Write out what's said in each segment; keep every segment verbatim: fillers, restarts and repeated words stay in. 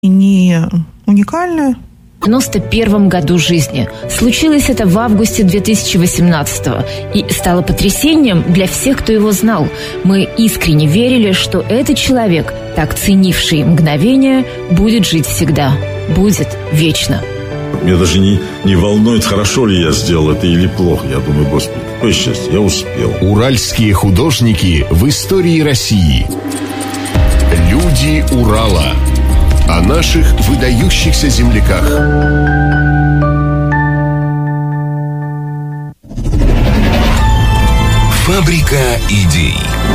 не уникальное. В девяносто первом году жизни. Случилось это в августе две тысячи восемнадцатого и стало потрясением для всех, кто его знал. Мы искренне верили, что этот человек, так ценивший мгновение, будет жить всегда, будет вечно. Меня даже не, не волнует, хорошо ли я сделал это или плохо. Я думаю, Господи, какое счастье, я успел. Уральские художники в истории России. Люди Урала. О наших выдающихся земляках. Фабрика идей.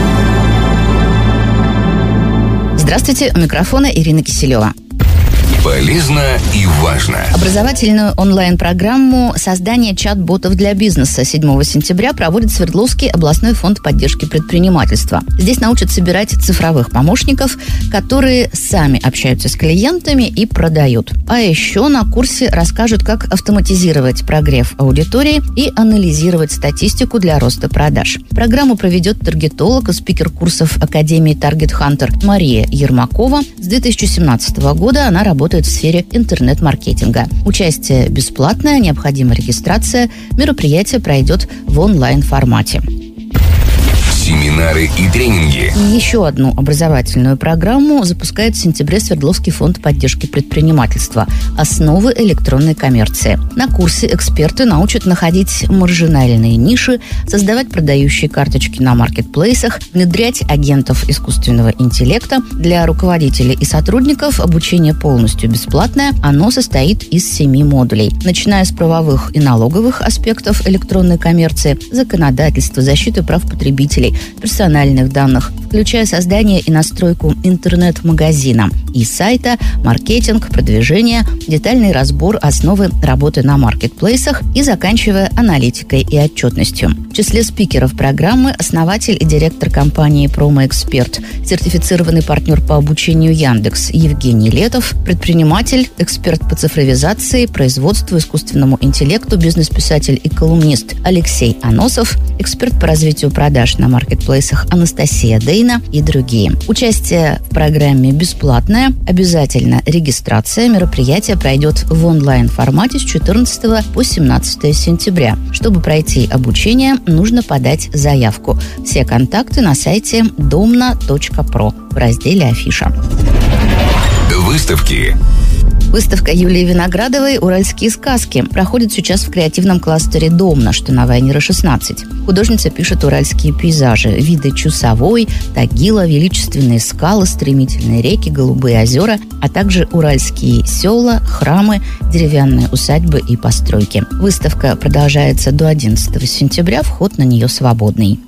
Здравствуйте, у микрофона Ирина Киселева. Полезно и важно. Образовательную онлайн-программу создания чат-ботов для бизнеса седьмого сентября проводит Свердловский областной фонд поддержки предпринимательства. Здесь научат собирать цифровых помощников, которые сами общаются с клиентами и продают. А еще на курсе расскажут, как автоматизировать прогрев аудитории и анализировать статистику для роста продаж. Программу проведет таргетолог и спикер курсов Академии Target Hunter Мария Ермакова. С две тысячи семнадцатого года она работает в сфере интернет-маркетинга. Участие бесплатное, необходима регистрация. Мероприятие пройдет в онлайн-формате. Семинары и тренинги. И еще одну образовательную программу запускает в сентябре Свердловский фонд поддержки предпринимательства «Основы электронной коммерции». На курсе эксперты научат находить маржинальные ниши, создавать продающие карточки на маркетплейсах, внедрять агентов искусственного интеллекта. Для руководителей и сотрудников обучение полностью бесплатное. Оно состоит из семи модулей. Начиная с правовых и налоговых аспектов электронной коммерции, законодательства, защиты прав потребителей, персональных данных, включая создание и настройку интернет-магазина и сайта, маркетинг, продвижение, детальный разбор основы работы на маркетплейсах и заканчивая аналитикой и отчетностью. В числе спикеров программы основатель и директор компании «Промо-эксперт», сертифицированный партнер по обучению Яндекс Евгений Летов, предприниматель, эксперт по цифровизации, производству, искусственному интеллекту, бизнес-писатель и колумнист Алексей Аносов, эксперт по развитию продаж на маркетплейсах Анастасия Дейна и другие. Участие в программе бесплатное, обязательно регистрация. Мероприятие пройдет в онлайн-формате с четырнадцатого по семнадцатое сентября. Чтобы пройти обучение, нужно подать заявку. Все контакты на сайте домна точка про в разделе «Афиша». Выставки. Выставка Юлии Виноградовой «Уральские сказки» проходит сейчас в креативном кластере «Домна», что на Вайнера шестнадцать. Художница пишет уральские пейзажи, виды Чусовой, Тагила, величественные скалы, стремительные реки, голубые озера, а также уральские села, храмы, деревянные усадьбы и постройки. Выставка продолжается до одиннадцатого сентября, вход на нее свободный.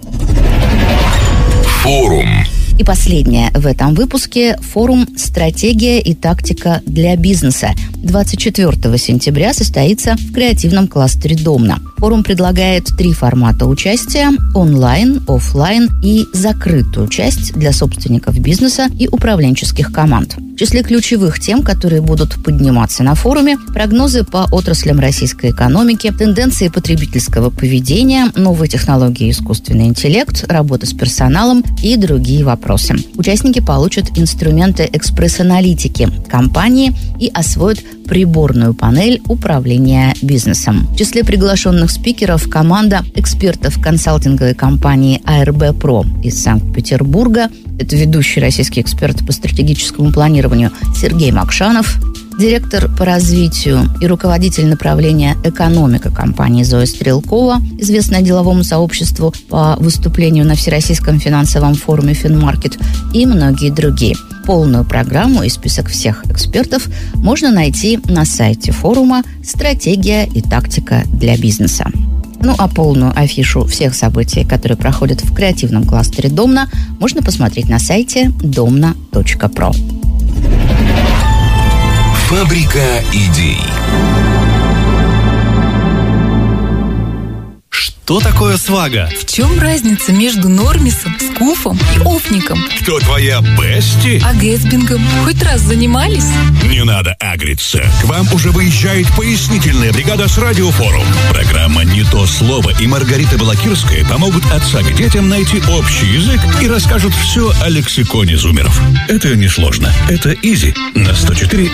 Форум. И последнее в этом выпуске – форум «Стратегия и тактика для бизнеса». двадцать четвертого сентября состоится в креативном кластере «Домна». Форум предлагает три формата участия – онлайн, офлайн и закрытую часть для собственников бизнеса и управленческих команд. В числе ключевых тем, которые будут подниматься на форуме – прогнозы по отраслям российской экономики, тенденции потребительского поведения, новые технологии, искусственный интеллект, работа с персоналом и другие вопросы. Участники получат инструменты экспресс-аналитики компании и освоят приборную панель управления бизнесом. В числе приглашенных спикеров команда экспертов консалтинговой компании а эр бэ про из Санкт-Петербурга. Это ведущий российский эксперт по стратегическому планированию Сергей Макшанов, директор по развитию и руководитель направления «Экономика» компании Зоя Стрелкова, известная деловому сообществу по выступлению на Всероссийском финансовом форуме «Финмаркет» и многие другие. Полную программу и список всех экспертов можно найти на сайте форума «Стратегия и тактика для бизнеса». Ну а полную афишу всех событий, которые проходят в креативном кластере «Домна», можно посмотреть на сайте домна точка про. Фабрика идей. Что такое свага? В чем разница между нормисом, скуфом и офником? Кто твоя бести? А гэтсбингом хоть раз занимались? Не надо агриться. К вам уже выезжает пояснительная бригада с Радиофорум. Программа «Не то слово» и Маргарита Балакирская помогут отцам и детям найти общий язык и расскажут все о лексиконе зумеров. Это несложно. Это изи. На сто четыре